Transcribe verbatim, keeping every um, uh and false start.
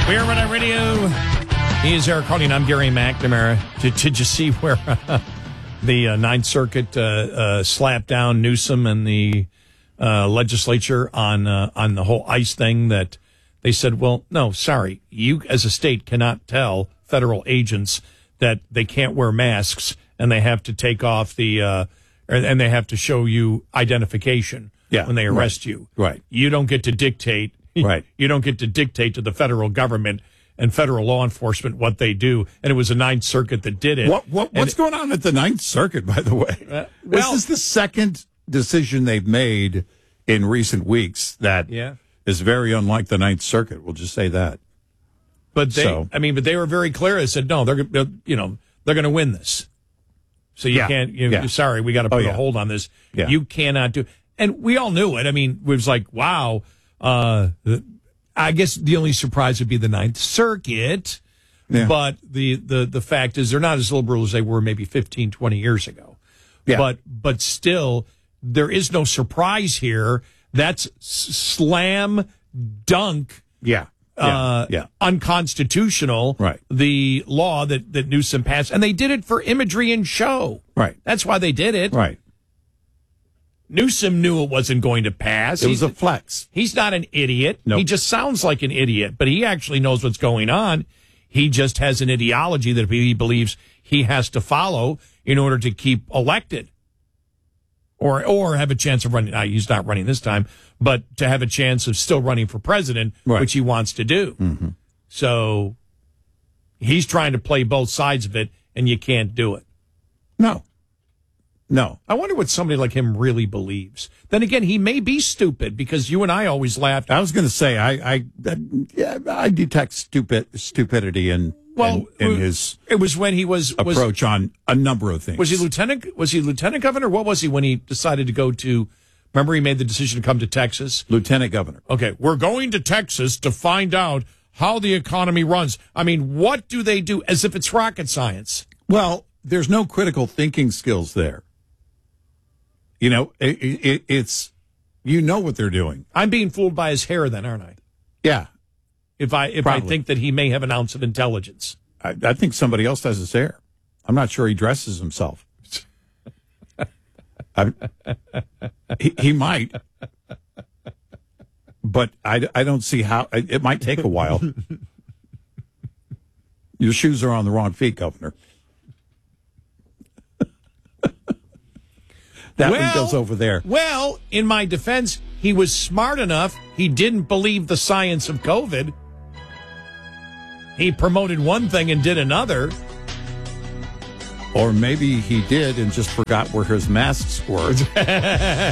We're Red Eye Radio. He is Eric Harding. I'm Gary McNamara. Did, did you see where uh, the uh, Ninth Circuit uh, uh, slapped down Newsom and the uh, legislature on uh, on the whole ICE thing? That they said, well, no, sorry, you as a state cannot tell federal agents that they can't wear masks and they have to take off the uh, and they have to show you identification yeah, when they arrest right, you. Right. You don't get to dictate. Right. You don't get to dictate to the federal government and federal law enforcement what they do. And it was the Ninth Circuit that did it. What, what What's and, going on at the Ninth Circuit, by the way? Uh, well, this is the second decision they've made in recent weeks that yeah. is very unlike the Ninth Circuit. We'll just say that. But they, so, I mean, but they were very clear. They said, no, they're, you know, they're going to win this. So you yeah, can't, you, yeah. sorry, we got to put oh, yeah. a hold on this. Yeah. You cannot do, and we all knew it. I mean, it was like, wow. Uh, I guess the only surprise would be the Ninth Circuit. Yeah. But the, the, the fact is they're not as liberal as they were maybe fifteen, twenty years ago. Yeah. But, but still, there is no surprise here. That's s- slam dunk. Yeah. Yeah. Uh, yeah. unconstitutional, right. the law that, that Newsom passed. And they did it for imagery and show. Right. That's why they did it. Right. Newsom knew it wasn't going to pass. It he's, was a flex. He's not an idiot. Nope. He just sounds like an idiot, but he actually knows what's going on. He just has an ideology that he believes he has to follow in order to keep elected. Or or have a chance of running. Uh, he's not running this time, but to have a chance of still running for president, right. which he wants to do. Mm-hmm. So he's trying to play both sides of it, and you can't do it. No. No. I wonder what somebody like him really believes. Then again, he may be stupid because you and I always laughed. I was going to say, I I, I I detect stupid stupidity in, well, in, in his it was when he was approach was, on a number of things. Was he lieutenant? Was he lieutenant governor? What was he when he decided to go to? Remember, he made the decision to come to Texas. Lieutenant governor. Okay, we're going to Texas to find out how the economy runs. I mean, what do they do? As if it's rocket science. Well, there's no critical thinking skills there. You know, it, it, it's, you know what they're doing. I'm being fooled by his hair then, aren't I? Yeah. If I if Probably. I think that he may have an ounce of intelligence. I, I think somebody else has his hair. I'm not sure he dresses himself. I, he, he might. But I, I don't see how. It might take a while. Your shoes are on the wrong feet, Governor. That well, one goes over there. Well, in my defense, he was smart enough. He didn't believe the science of COVID. He promoted one thing and did another. Or maybe he did and just forgot where his masks were.